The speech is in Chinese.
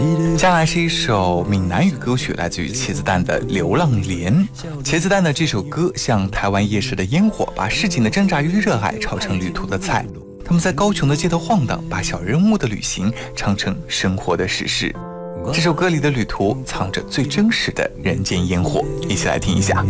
接下来是一首闽南语歌曲，来自于茄子蛋的《流浪莲》。茄子蛋的这首歌像台湾夜市的烟火，把市井的挣扎与热爱炒成旅途的菜。他们在高雄的街头晃荡，把小人物的旅行唱成生活的史诗。这首歌里的旅途藏着最真实的人间烟火，一起来听一下。